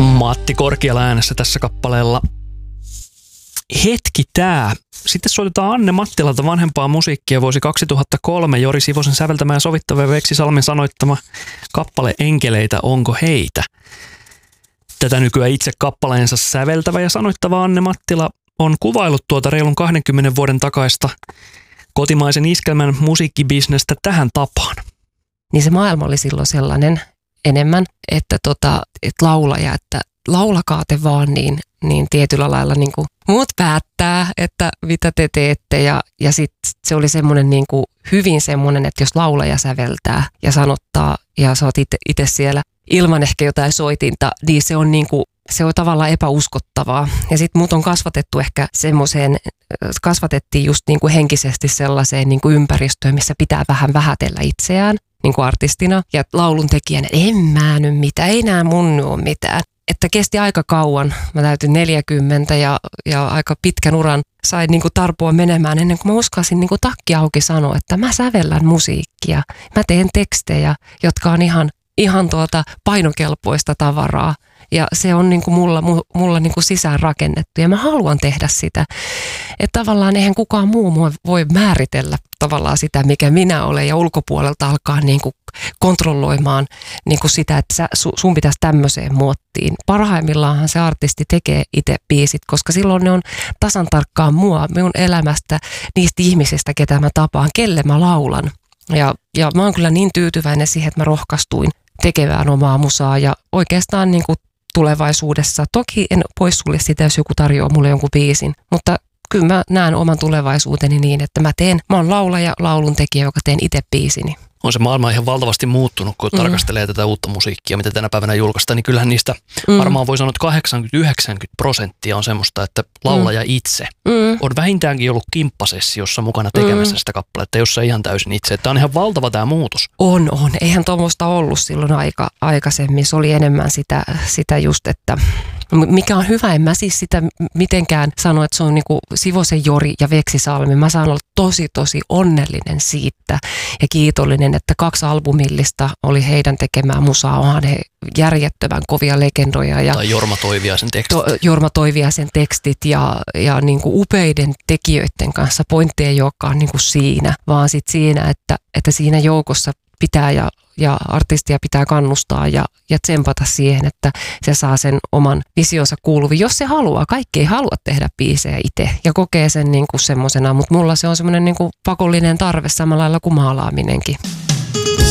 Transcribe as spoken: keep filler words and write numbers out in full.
Matti Korkeala äänessä tässä kappaleella. Hetki tää. Sitten soitetaan Anne Mattilalta vanhempaa musiikkia vuosi kaksituhattakolme. Jori Sivosen säveltämä ja sovittava ja Veksi Salmen sanoittama kappale Enkeleitä, onko heitä? Tätä nykyään itse kappaleensa säveltävä ja sanoittava Anne Mattila on kuvaillut tuota reilun kahdenkymmenen vuoden takaista kotimaisen iskelmän musiikkibisnestä tähän tapaan. Niin se maailma oli silloin sellainen enemmän, että, tota, että laulaja, että laulakaa te vaan, niin, niin tietyllä lailla niin kuin muut päättää, että mitä te teette. Ja, ja sitten se oli semmoinen niin kuin hyvin semmoinen, että jos laulaja säveltää ja sanottaa ja sä oot itse siellä ilman ehkä jotain soitinta, niin se on niin kuin se on tavallaan epäuskottavaa. Ja sitten mut on kasvatettu ehkä semmoiseen, kasvatettiin just niin kuin henkisesti sellaiseen niin kuin ympäristöön, missä pitää vähän vähätellä itseään niin kuin artistina. Ja laulun tekijänä, en mä nyt mitään, ei nää mun ole mitään. Että kesti aika kauan. Mä täytin neljäkymmentä ja, ja aika pitkän uran sain niin kuin tarpua menemään ennen kuin mä uskalsin niin kuin takki auki sanoa, että mä sävellän musiikkia. Mä teen tekstejä, jotka on ihan, ihan tuota painokelpoista tavaraa. Ja se on niin kuin mulla, mulla niin kuin sisään rakennettu ja mä haluan tehdä sitä. Että tavallaan eihän kukaan muu voi määritellä tavallaan sitä, mikä minä olen ja ulkopuolelta alkaa niin kuin kontrolloimaan niin kuin sitä, että sä, sun pitäisi tämmöiseen muottiin. Parhaimmillaanhan se artisti tekee itse biisit, koska silloin ne on tasan tarkkaan mua, minun elämästä, niistä ihmisistä, ketä mä tapaan, kelle mä laulan. Ja, ja mä oon kyllä niin tyytyväinen siihen, että mä rohkaistuin tekemään omaa musaa ja oikeastaan niin kuin tulevaisuudessa. Toki en poissulje sitä, jos joku tarjoaa mulle jonkun biisin, mutta kyllä mä näen oman tulevaisuuteni niin, että mä teen, mä oon laulaja, laulun tekijä, joka teen itse biisini. On se maailma ihan valtavasti muuttunut, kun mm. tarkastelee tätä uutta musiikkia, mitä tänä päivänä julkaistaan, niin kyllähän niistä mm. varmaan voi sanoa, että kahdeksankymmentä yhdeksänkymmentä prosenttia on semmoista, että laulaja mm. itse mm. on vähintäänkin ollut kimppasessiossa mukana tekemässä mm. sitä kappaletta, jos se ihan täysin itse. Tämä on ihan valtava tämä muutos. On, on. Eihän tuommoista ollut silloin aika aikaisemmin. Se oli enemmän sitä, sitä just, että mikä on hyvä, en mä siis sitä mitenkään sano, että se on niinku Sivosen Jori ja Veksi Salmi. Mä saan olla tosi tosi onnellinen siitä ja kiitollinen, että kaksi albumillista oli heidän tekemää musaa. Onhan he järjettömän kovia legendoja. Ja tai Jorma Toiviaisen tekstit. To, Jorma Toiviaisen tekstit ja, ja niinku upeiden tekijöiden kanssa. Pointti ei olekaan niinku siinä, vaan sit siinä, että, että siinä joukossa pitää ja, ja artistia pitää kannustaa ja, ja tsempata siihen, että se saa sen oman visionsa kuuluviin, jos se haluaa. Kaikki ei halua tehdä biisejä itse ja kokee sen niin kuin semmosena, mutta mulla se on semmoinen niin kuin pakollinen tarve samalla lailla kuin maalaaminenkin.